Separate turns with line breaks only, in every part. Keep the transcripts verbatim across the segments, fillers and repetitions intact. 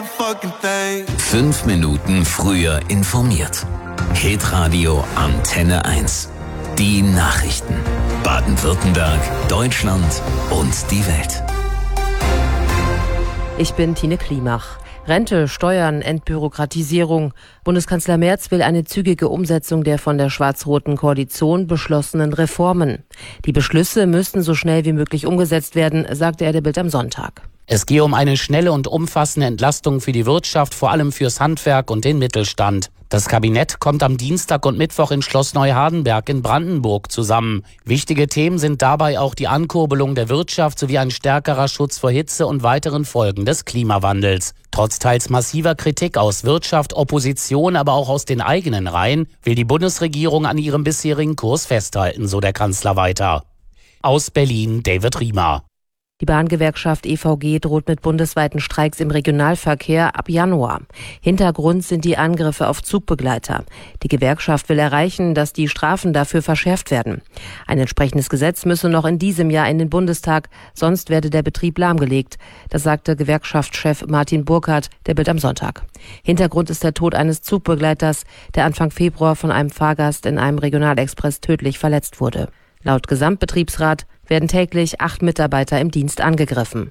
Fünf Minuten früher informiert. Hitradio Antenne eins. Die Nachrichten. Baden-Württemberg, Deutschland und die Welt.
Ich bin Tine Klimach. Rente, Steuern, Entbürokratisierung. Bundeskanzler Merz will eine zügige Umsetzung der von der schwarz-roten Koalition beschlossenen Reformen. Die Beschlüsse müssten so schnell wie möglich umgesetzt werden, sagte er der Bild am Sonntag.
Es gehe um eine schnelle und umfassende Entlastung für die Wirtschaft, vor allem fürs Handwerk und den Mittelstand. Das Kabinett kommt am Dienstag und Mittwoch in Schloss Neuhardenberg in Brandenburg zusammen. Wichtige Themen sind dabei auch die Ankurbelung der Wirtschaft sowie ein stärkerer Schutz vor Hitze und weiteren Folgen des Klimawandels. Trotz teils massiver Kritik aus Wirtschaft, Opposition, aber auch aus den eigenen Reihen, will die Bundesregierung an ihrem bisherigen Kurs festhalten, so der Kanzler weiter. Aus Berlin, David Riemer.
Die Bahngewerkschaft E V G droht mit bundesweiten Streiks im Regionalverkehr ab Januar. Hintergrund sind die Angriffe auf Zugbegleiter. Die Gewerkschaft will erreichen, dass die Strafen dafür verschärft werden. Ein entsprechendes Gesetz müsse noch in diesem Jahr in den Bundestag, sonst werde der Betrieb lahmgelegt. Das sagte Gewerkschaftschef Martin Burkhardt der Bild am Sonntag. Hintergrund ist der Tod eines Zugbegleiters, der Anfang Februar von einem Fahrgast in einem Regionalexpress tödlich verletzt wurde. Laut Gesamtbetriebsrat werden täglich acht Mitarbeiter im Dienst angegriffen.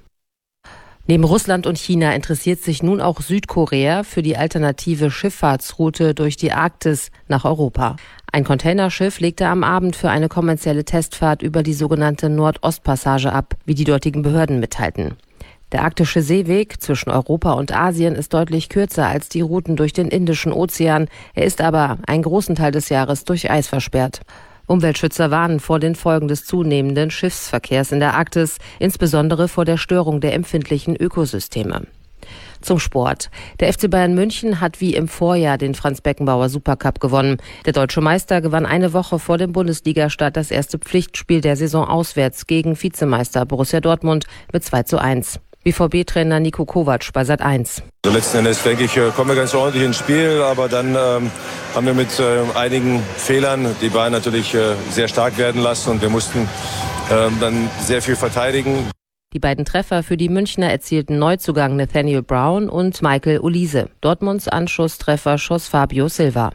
Neben Russland und China interessiert sich nun auch Südkorea für die alternative Schifffahrtsroute durch die Arktis nach Europa. Ein Containerschiff legte am Abend für eine kommerzielle Testfahrt über die sogenannte Nordostpassage ab, wie die dortigen Behörden mitteilten. Der arktische Seeweg zwischen Europa und Asien ist deutlich kürzer als die Routen durch den Indischen Ozean. Er ist aber einen großen Teil des Jahres durch Eis versperrt. Umweltschützer warnen vor den Folgen des zunehmenden Schiffsverkehrs in der Arktis, insbesondere vor der Störung der empfindlichen Ökosysteme. Zum Sport. Der F C Bayern München hat wie im Vorjahr den Franz-Beckenbauer Supercup gewonnen. Der deutsche Meister gewann eine Woche vor dem Bundesligastart das erste Pflichtspiel der Saison auswärts gegen Vizemeister Borussia Dortmund mit zwei zu eins. B V B-Trainer Niko Kovac bei Sat eins.
Also letzten Endes, denke ich, kommen wir ganz ordentlich ins Spiel, aber dann ähm, haben wir mit äh, einigen Fehlern die Bayern natürlich äh, sehr stark werden lassen und wir mussten äh, dann sehr viel verteidigen.
Die beiden Treffer für die Münchner erzielten Neuzugang Nathaniel Brown und Michael Olise. Dortmunds Anschlusstreffer schoss Fabio Silva.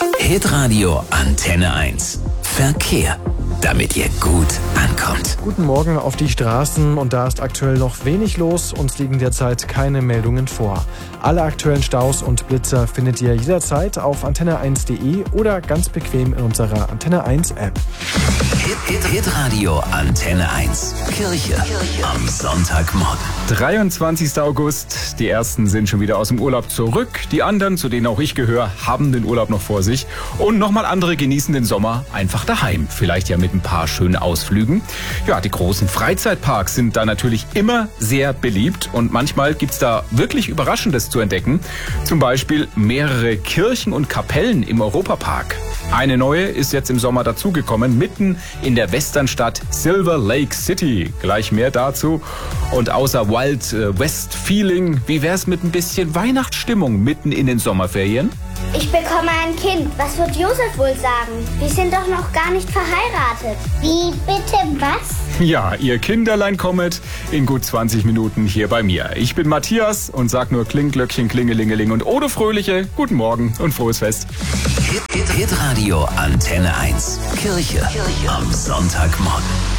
Hitradio Antenne eins. Verkehr, damit ihr gut ankommt.
Guten Morgen auf die Straßen und da ist aktuell noch wenig los. Uns liegen derzeit keine Meldungen vor. Alle aktuellen Staus und Blitzer findet ihr jederzeit auf antenne eins punkt de oder ganz bequem in unserer Antenne eins App.
Hit, Hit, Hitradio Antenne eins. Kirche, Kirche am Sonntagmorgen.
dreiundzwanzigster August. Die ersten sind schon wieder aus dem Urlaub zurück. Die anderen, zu denen auch ich gehöre, haben den Urlaub noch vor sich. Und nochmal andere genießen den Sommer einfach daheim. Vielleicht ja mit ein paar schönen Ausflügen. Ja, die großen Freizeitparks sind da natürlich immer sehr beliebt. Und manchmal gibt's da wirklich Überraschendes zu entdecken. Zum Beispiel mehrere Kirchen und Kapellen im Europapark. Eine neue ist jetzt im Sommer dazugekommen, mitten in der Westernstadt Silver Lake City. Gleich mehr dazu. Und außer Wild West Feeling, wie wär's mit ein bisschen Weihnachtsstimmung mitten in den Sommerferien?
Ich bekomme ein Kind. Was wird Josef wohl sagen? Wir sind doch noch gar nicht verheiratet. Wie bitte was?
Ja, ihr Kinderlein kommet in gut zwanzig Minuten hier bei mir. Ich bin Matthias und sag nur Klingglöckchen, Klingelingeling und Ode Fröhliche. Guten Morgen und frohes Fest.
Hit, Hit, Hitradio Antenne eins. Kirche, Kirche am Sonntagmorgen.